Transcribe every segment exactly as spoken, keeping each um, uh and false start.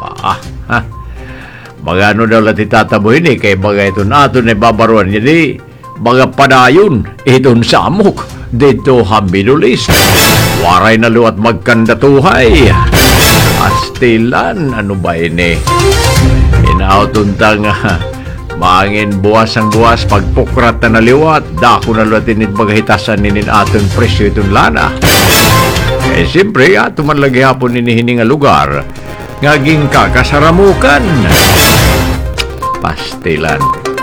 Ah, ha. Mga ano daw lati tataboy ni kay mga ito na ito na babaruan niya di mga padayon iton sa amok dito ha Middle East. Waray na luwat magkandatuhay. Astilan, ano ba ini? Inautuntang uh, maangin buwas ang buwas pagpukrat na naliwat. Dako na luwat init magahitasan ninin aton presyo itong lana. Eh siyempre ato man lagi hapon ninihining nga lugar ngaging kakasaramukan. Pastilan.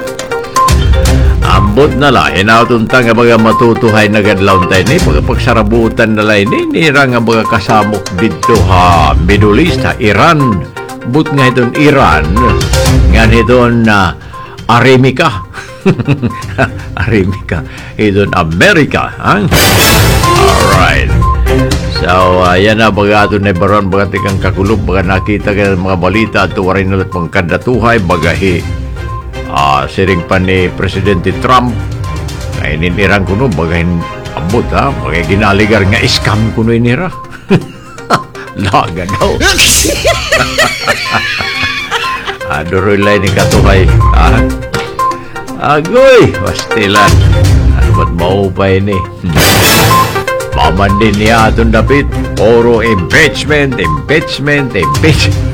Ambot na la, inautuntang nga mga matutuhay na gadlaw tayo ni, mga pagsarabutan na la ini, nira nga mga kasamok dito ha, Middle East ha, Iran. But nga itong Iran, nga itong na uh, Arimika. Arimika. Itong Amerika. Ha? Alright. So, uh, yan na, baga ito na baron, baga tikang kakulog, baga nakita ka mga balita, at tuwarin nalat mga kandatuhay, baga hi, uh, siring pa ni Presidente Trump, na ininirang kuno, baga hin, abot ha, baga ginaligar nga scam kuno inira. Laga daw. Aduroy lang ni katuhay. Ah, agoy, pastilan. Ano ba't maupay ni? Hmm. Paman din niya itong dapit. Puro impeachment, impeachment, impeachment.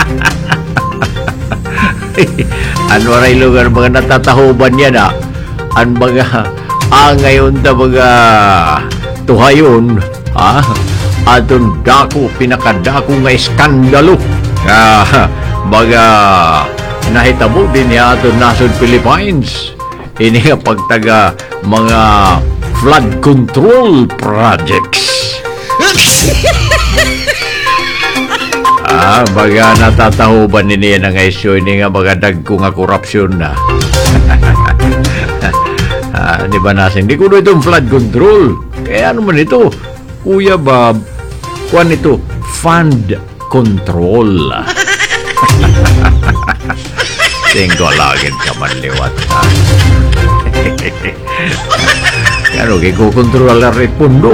Ano ray lugar mga natatahuban niya na? Ang mga, ah ngayon na mga tuhayon, ha? Atong dako, pinakadako nga iskandalo. Ah, mga nahitabo din niya atong nasod Philippines. Ini nga pagtaga mga flood control projects. Ah, baga natatahuban ni niya nga isyo ini nga baga dagko nga korupsyon na. Ah, di ba nasin? Di ko na itong flood control. Kaya ano man ito? Kuya Bob, kuan ito, fund control. Tingko lagin ka man liwat. Kano, kikukontrol lang rin pundo.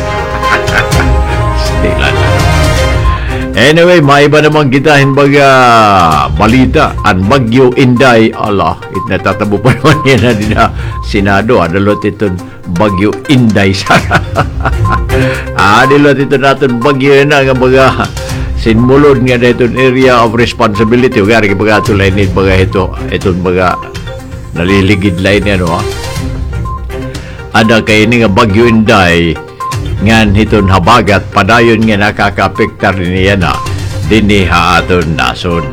Stilan. Anyway, may iba namang gitahin baga balita. Ang Bagyo Inday, ala, it natatabo pa naman yan na din na Senado. Adalot itong Bagyo Inday sana. Adalot ito natin Bagyo na nga baga sinmulod nga na itong area of responsibility. Ugari baga ito lain baga ito, itong baga naliligid lain yan, no? Ada kay ni nga Bagyo Inday ngan hiton habagat padayon nga nakakapektar niya na diniha aton nasod.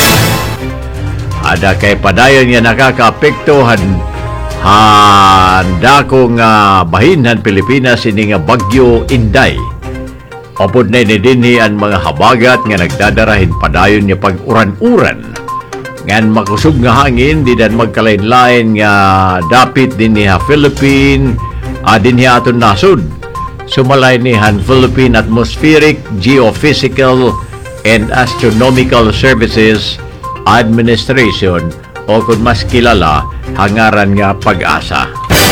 Ada kay padayon nga nakakapektuhan handa ko nga bahinhan Pilipinas ini nga Bagyo Inday. Opod na ni dinhi ang mga habagat nga nagdadarahin padayon nga pag-uran-uran. Ngan makusog nga hangin di dan magkalain-lain nga dapit dinhi ha Philippine uh, dinhi aton nasod. Sumalay nihan Philippine Atmospheric, Geophysical, and Astronomical Services Administration o kung mas kilala, hangaran nga Pag-asa.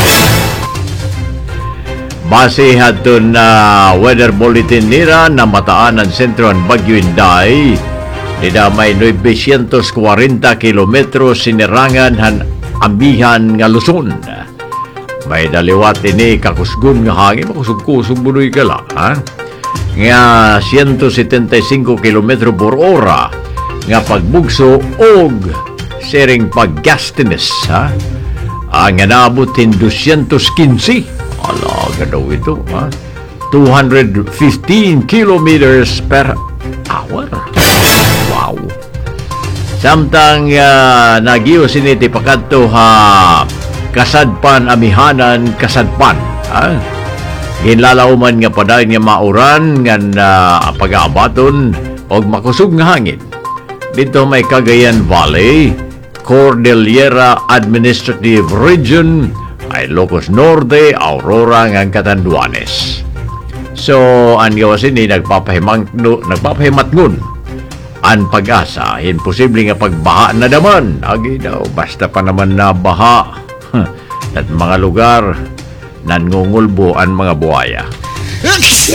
Base hadton na uh, weather bulletin nira na mataan ang sentro ng Bagyo Inday, didamay nine forty kilometros sinirangan han ambihan nga Luzon. May daliwat ini kakusgun nga hangin, makusog-kusog bunoy ka lang, ha? Nga one seventy-five kilometro por hora nga pagbugso og sering paggastinis, ha? Ang nga nabutin two fifteen. Alaga daw ito, ha? two hundred fifteen kilometers per hour. Wow! Samtang uh, nagyo siniti pakadto ha kasadpan amihanan kasadpan, ha? Ginlalauman nga padayon nga mauran nga uh, pag-aabaton og makusog nga hangin. Dito may Cagayan Valley, Cordillera Administrative Region, ay Ilocos Norte, Aurora ng Catanduanes. So, ang gawasin ni nagpapahimatngon, nagpapahimatngon ang Pag-asa. Imposible nga pagbaha na naman. Agi daw, basta pa naman na baha. At mga lugar, nangungulbo ang mga buhaya.